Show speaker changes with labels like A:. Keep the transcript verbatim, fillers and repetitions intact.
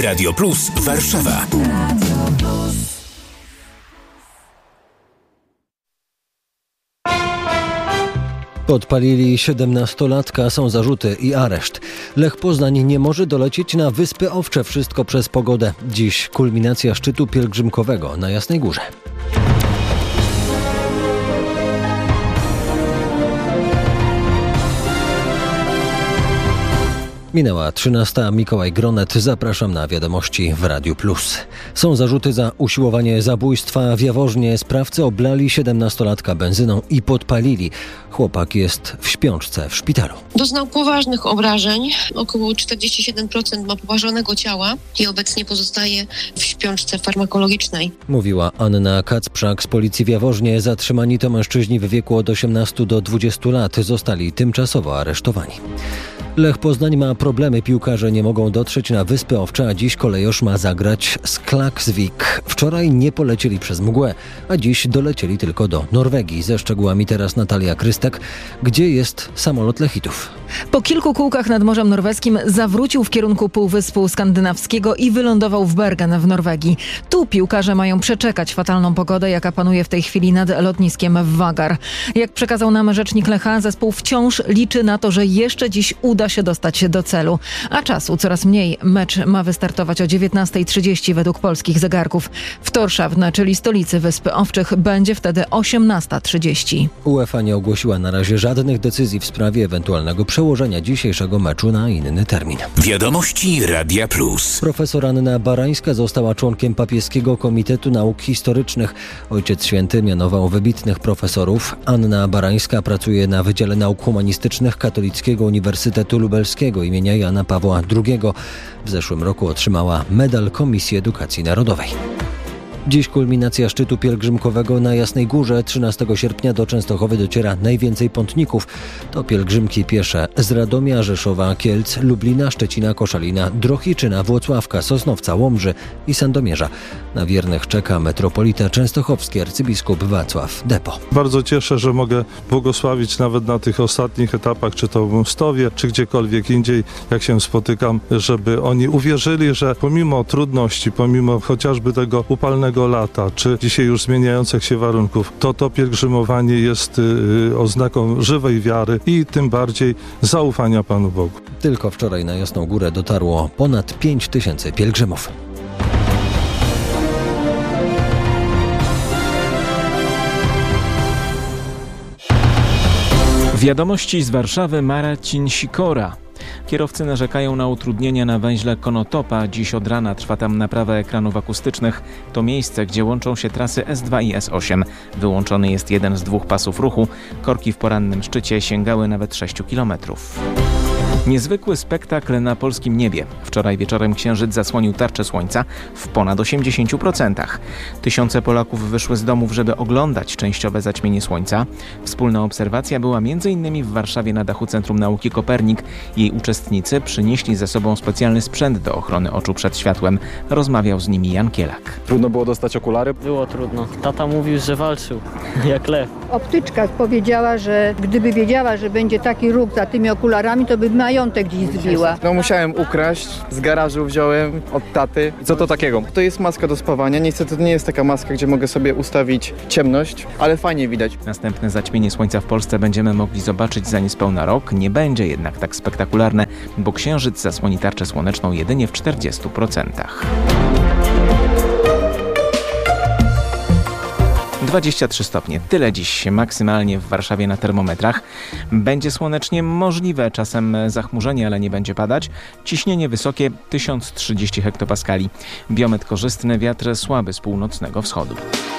A: Radio Plus Warszawa.
B: Podpalili siedemnastolatka, są zarzuty i areszt. Lech Poznań nie może dolecieć na Wyspy Owcze, wszystko przez pogodę. Dziś kulminacja szczytu pielgrzymkowego na Jasnej Górze. Minęła trzynasta. Mikołaj Gronet. Zapraszam na wiadomości w Radiu Plus. Są zarzuty za usiłowanie zabójstwa w Jaworznie. Sprawcy oblali siedemnastolatka benzyną i podpalili. Chłopak jest w śpiączce w szpitalu.
C: Doznał poważnych obrażeń. Około czterdzieści siedem procent ma poparzonego ciała i obecnie pozostaje w śpiączce farmakologicznej.
B: Mówiła Anna Kacprzak z policji w Jaworznie. Zatrzymani to mężczyźni w wieku od osiemnastu do dwudziestu lat. Zostali tymczasowo aresztowani. Lech Poznań ma problemy. Piłkarze nie mogą dotrzeć na Wyspy Owcze, a dziś kolejorz ma zagrać z Klaksvik. Wczoraj nie polecieli przez mgłę, a dziś dolecieli tylko do Norwegii. Ze szczegółami teraz Natalia Krystek. Gdzie jest samolot Lechitów?
D: Po kilku kółkach nad Morzem Norweskim zawrócił w kierunku Półwyspu Skandynawskiego i wylądował w Bergen w Norwegii. Tu piłkarze mają przeczekać fatalną pogodę, jaka panuje w tej chwili nad lotniskiem w Vagar. Jak przekazał nam rzecznik Lecha, zespół wciąż liczy na to, że jeszcze dziś uda się dostać do celu. A czasu coraz mniej. Mecz ma wystartować o dziewiętnasta trzydzieści według polskich zegarków. W Tórshavn, czyli stolicy Wysp Owczych, będzie wtedy osiemnasta trzydzieści.
B: UEFA nie ogłosiła na razie żadnych decyzji w sprawie ewentualnego przełożenia dzisiejszego meczu na inny termin.
A: Wiadomości Radia Plus.
B: Profesor Anna Barańska została członkiem Papieskiego Komitetu Nauk Historycznych. Ojciec Święty mianował wybitnych profesorów. Anna Barańska pracuje na Wydziale Nauk Humanistycznych Katolickiego Uniwersytetu Lubelskiego imienia Jana Pawła drugiego. W zeszłym roku otrzymała medal Komisji Edukacji Narodowej. Dziś kulminacja szczytu pielgrzymkowego na Jasnej Górze. trzynastego sierpnia do Częstochowy dociera najwięcej pątników. To pielgrzymki piesze z Radomia, Rzeszowa, Kielc, Lublina, Szczecina, Koszalina, Drohiczyna, Włocławka, Sosnowca, Łomży i Sandomierza. Na wiernych czeka metropolita częstochowski arcybiskup Wacław Depo.
E: Bardzo cieszę, że mogę błogosławić nawet na tych ostatnich etapach, czy to w Mstowie, czy gdziekolwiek indziej, jak się spotykam, żeby oni uwierzyli, że pomimo trudności, pomimo chociażby tego upalnego lata, czy dzisiaj już zmieniających się warunków, to to pielgrzymowanie jest yy, oznaką żywej wiary i tym bardziej zaufania Panu Bogu.
B: Tylko wczoraj na Jasną Górę dotarło ponad pięć tysięcy pielgrzymów.
F: Wiadomości z Warszawy. Marcin Sikora. Kierowcy narzekają na utrudnienia na węźle Konotopa. Dziś od rana trwa tam naprawa ekranów akustycznych. To miejsce, gdzie łączą się trasy S dwa i S osiem. Wyłączony jest jeden z dwóch pasów ruchu. Korki w porannym szczycie sięgały nawet sześciu kilometrów. Niezwykły spektakl na polskim niebie. Wczoraj wieczorem księżyc zasłonił tarczę słońca w ponad osiemdziesięciu procentach. Tysiące Polaków wyszły z domów, żeby oglądać częściowe zaćmienie słońca. Wspólna obserwacja była między innymi w Warszawie na dachu Centrum Nauki Kopernik. Jej uczestnicy przynieśli ze sobą specjalny sprzęt do ochrony oczu przed światłem. Rozmawiał z nimi Jan Kielak.
G: Trudno było dostać okulary?
H: Było trudno. Tata mówił, że walczył, jak lew.
I: Optyczka powiedziała, że gdyby wiedziała, że będzie taki ruch za tymi okularami, to by majątek gdzieś zbiła.
G: No musiałem ukraść, z garażu wziąłem od taty. Co to takiego? To jest maska do spawania. Niestety to nie jest taka maska, gdzie mogę sobie ustawić ciemność, ale fajnie widać.
F: Następne zaćmienie słońca w Polsce będziemy mogli zobaczyć za niespełna rok. Nie będzie jednak tak spektakularne, bo księżyc zasłoni tarczę słoneczną jedynie w czterdziestu procentach. dwadzieścia trzy stopnie. Tyle dziś maksymalnie w Warszawie na termometrach. Będzie słonecznie, możliwe czasem zachmurzenie, ale nie będzie padać. Ciśnienie wysokie tysiąc trzydzieści hektopaskali. Biometr korzystny, wiatr słaby z północnego wschodu.